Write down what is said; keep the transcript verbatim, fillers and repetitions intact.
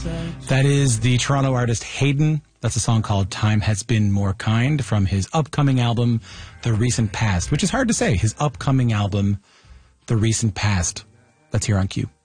That is the Toronto artist Hayden. That's a song called Time Has Been More Kind from his upcoming album, The Recent Past, which is hard to say. His upcoming album, The Recent Past. That's here on Q.